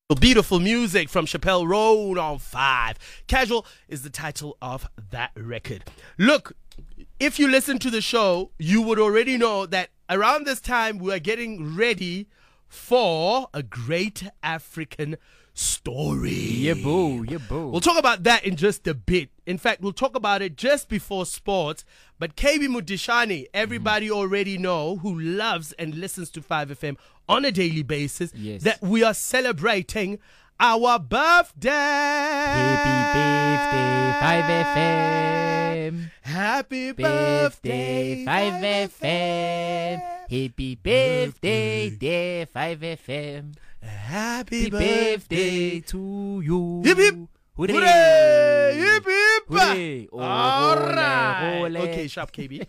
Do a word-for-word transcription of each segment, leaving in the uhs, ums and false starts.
Beautiful music from Chappelle Roan on five. Casual is the title of that record. Look, if you listen to the show, you would already know that around this time we are getting ready for a great African story. Yeah, boo, yeah, boo. We'll talk about that in just a bit. In fact, we'll talk about it just before sports. But K B Mudishani, everybody mm. already know, who loves and listens to five F M on a daily basis, yes. that we are celebrating our birthday. Happy birthday, five F M. Happy birthday, five F M. Happy birthday, dear five F M. Happy, Happy birthday to you. Hip hip. Hooray. Hooray. Hip hip. Hooray. Oh, all ole, right. ole. Okay, sharp K B.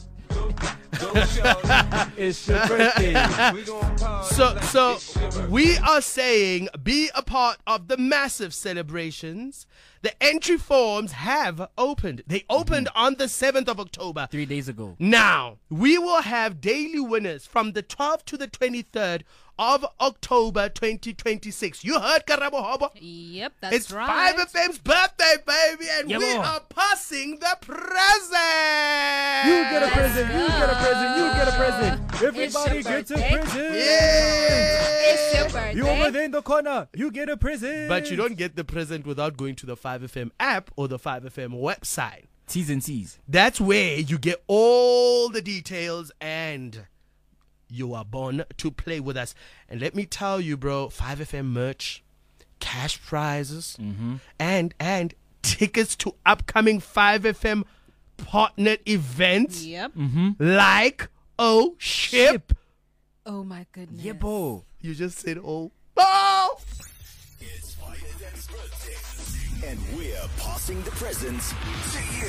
It's your birthday. So, so we are saying be a part of the massive celebrations. The entry forms have opened. They opened mm-hmm. on the seventh of October. Three days ago. Now, we will have daily winners from the twelfth to the twenty-third of October twenty twenty-six. You heard Karabo Hobo? Yep, that's it's right. five F M's birthday, baby, and yeah, we boy. are passing the present. You get a present, Let's you go. get a present, you get a present. Everybody It's your gets a birthday. present. Yeah. It's your birthday. You over there in the corner, you get a present. But you don't get the present without going to the five F M app or the five F M website. T's and C's. That's where you get all the details and you are born to play with us. And let me tell you, bro, five F M merch, cash prizes, mm-hmm. and and tickets to upcoming five F M partnered events. Yep. Mm-hmm. Like Oh Ship. Oh my goodness. Yeah, bro. You just said oh. Oh! It's five F M's birthday, and we're passing the presents to you.